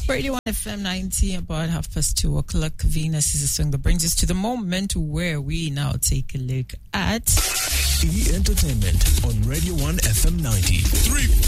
Radio 1 FM 90, about 2:30. Venus is a song that brings us to the moment where we now take a look at E Entertainment on Radio 1 FM 90. 3